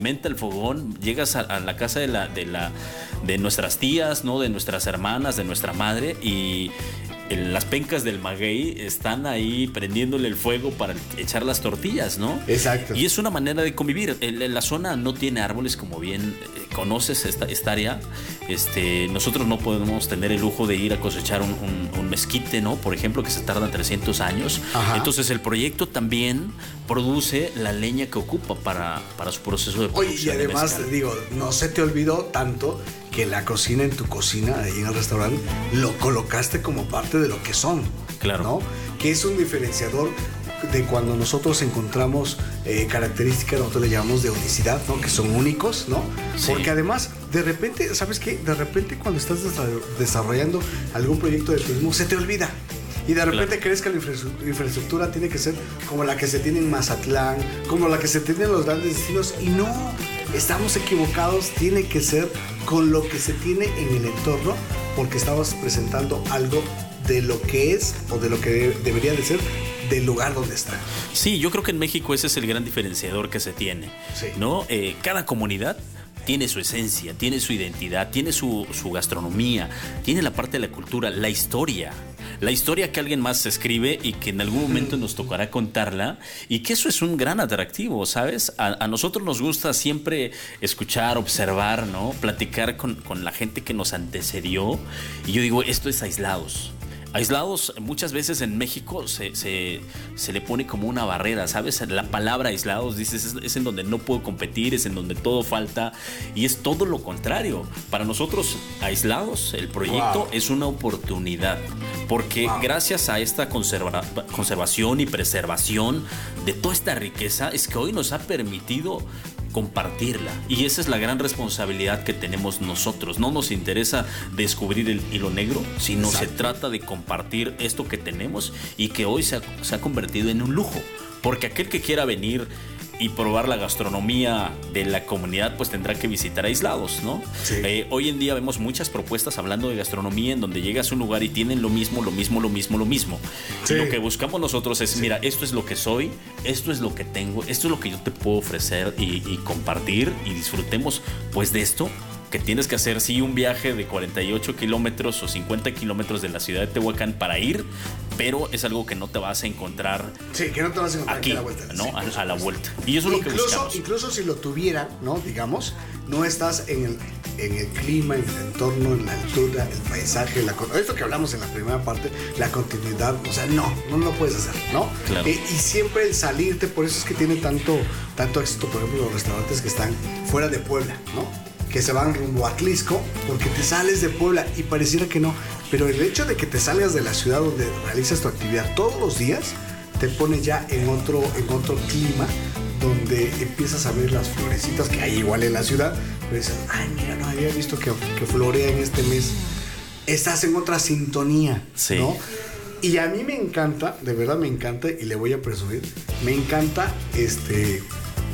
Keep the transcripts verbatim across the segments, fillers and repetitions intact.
Menta el fogón, llegas a, a la casa de la, de la, de nuestras tías, ¿no? De nuestras hermanas, de nuestra madre, y el, las pencas del maguey están ahí prendiéndole el fuego para echar las tortillas, ¿no? Exacto. Y es una manera de convivir. En, en la zona no tiene árboles, como bien eh, conoces esta, esta área. Este, nosotros no podemos tener el lujo de ir a cosechar un, un, un mezquite, ¿no? Por ejemplo, que se tarda trescientos años. Ajá. Entonces el proyecto también produce la leña que ocupa para, para su proceso de producción. Oye, y además, de mezcal. digo, no se te olvidó tanto que la cocina en tu cocina, ahí en el restaurante, lo colocaste como parte de lo que son. Claro. ¿No? Que es un diferenciador de cuando nosotros encontramos eh, características, nosotros le llamamos de unicidad, ¿no? Que son únicos, ¿no? Sí. Porque además, de repente, ¿sabes qué? De repente cuando estás desarrollando algún proyecto de turismo, se te olvida. Y de repente claro. crees que la infraestructura tiene que ser como la que se tiene en Mazatlán, como la que se tiene en los grandes destinos. Y no, estamos equivocados. Tiene que ser con lo que se tiene en el entorno, porque estamos presentando algo de lo que es o de lo que debería de ser del lugar donde está. Sí, yo creo que en México ese es el gran diferenciador que se tiene, sí. ¿no? Eh, cada comunidad tiene su esencia, tiene su identidad, tiene su, su gastronomía, tiene la parte de la cultura, la historia. La historia que alguien más escribe y que en algún momento nos tocará contarla, y que eso es un gran atractivo, ¿sabes? A, a nosotros nos gusta siempre escuchar, observar, ¿no? Platicar con, con la gente que nos antecedió, y yo digo, esto es aislados. Aislados, muchas veces en México se, se, se le pone como una barrera, ¿sabes? La palabra aislados, dices, es, es en donde no puedo competir, es en donde todo falta, y es todo lo contrario. Para nosotros, aislados, el proyecto wow. es una oportunidad, porque wow. gracias a esta conserva, conservación y preservación de toda esta riqueza, es que hoy nos ha permitido compartirla, y esa es la gran responsabilidad que tenemos nosotros. No nos interesa descubrir el hilo negro, sino Exacto. se trata de compartir esto que tenemos y que hoy se ha, se ha convertido en un lujo, porque aquel que quiera venir y probar la gastronomía de la comunidad, pues tendrá que visitar aislados, ¿no? Sí. Eh, hoy en día vemos muchas propuestas hablando de gastronomía en donde llegas a un lugar y tienen lo mismo, lo mismo, lo mismo, lo mismo. Sí. Lo que buscamos nosotros es, sí. mira, esto es lo que soy, esto es lo que tengo, esto es lo que yo te puedo ofrecer y, y compartir, y disfrutemos pues de esto. Que tienes que hacer sí un viaje de cuarenta y ocho kilómetros o cincuenta kilómetros de la ciudad de Tehuacán para ir, pero es algo que no te vas a encontrar. Sí, que no te vas a encontrar aquí, a la vuelta. ¿no? Sí, a, a la vuelta. Y eso incluso, es lo que buscamos. Incluso si lo tuvieran, ¿no? Digamos, no estás en el, en el clima, en el entorno, en la altura, el paisaje, la, esto que hablamos en la primera parte, la continuidad, o sea, no, no lo puedes hacer, ¿no? Claro. Eh, y siempre el salirte, por eso es que tiene tanto, tanto éxito, por ejemplo, los restaurantes que están fuera de Puebla, ¿no? Que se van rumbo a Atlisco, porque te sales de Puebla y pareciera que no, pero el hecho de que te salgas de la ciudad donde realizas tu actividad todos los días te pone ya en otro, en otro clima, donde empiezas a ver las florecitas que hay igual en la ciudad, pero dices, ay, mira, no había visto que, que florea en este mes. Estás en otra sintonía, sí. ¿no? Y a mí me encanta, de verdad me encanta, y le voy a presumir, me encanta este...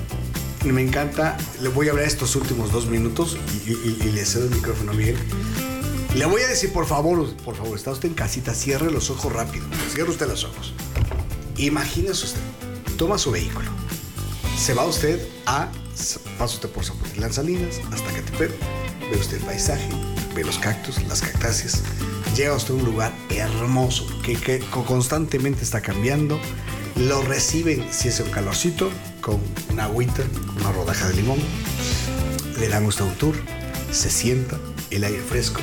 Me encanta, le voy a hablar estos últimos dos minutos y, y, y le cedo el micrófono a Miguel. Le voy a decir, por favor, por favor, está usted en casita, cierre los ojos rápido, cierre usted los ojos. Imagínese usted, toma su vehículo, se va usted a, pasa usted por Zapotitlán Salinas, hasta Catepec, ve usted el paisaje, ve los cactus, las cactáceas, llega usted a un lugar hermoso que, que constantemente está cambiando. Lo reciben, si es un calorcito, con una agüita, una rodaja de limón. Le dan usted un tour, se sienta, el aire fresco.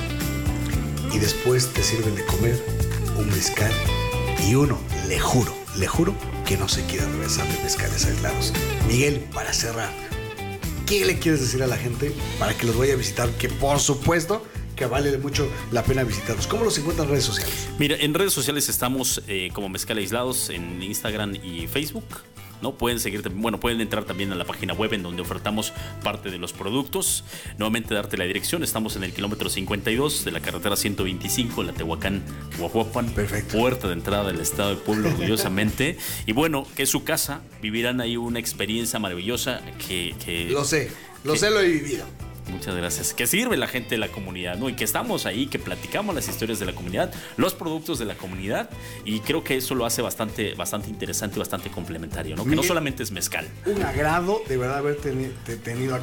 Y después te sirven de comer un mezcal. Y uno, le juro, le juro que no se quiere regresar de mezcales aislados. Miguel, para cerrar, ¿qué le quieres decir a la gente para que los vaya a visitar? Que por supuesto que vale mucho la pena visitarlos. ¿Cómo los encuentran en redes sociales? Mira, en redes sociales estamos eh, como Mezcal Aislados en Instagram y Facebook, ¿no? Pueden seguirte, bueno, pueden entrar también a la página web en donde ofertamos parte de los productos. Nuevamente darte la dirección, estamos en el kilómetro cincuenta y dos de la carretera ciento veinticinco, la Tehuacán, Guajuapan. Perfecto. Puerta de entrada del estado de Puebla, orgullosamente. Y bueno, que es su casa, vivirán ahí una experiencia maravillosa que... que lo sé, lo que, sé, lo he vivido. Muchas gracias. Que sirve la gente de la comunidad, ¿no? Y que estamos ahí, que platicamos las historias de la comunidad, los productos de la comunidad, y creo que eso lo hace bastante, bastante interesante y bastante complementario, ¿no? Que Miguel, no solamente es mezcal. Un agrado de verdad haber teni- tenido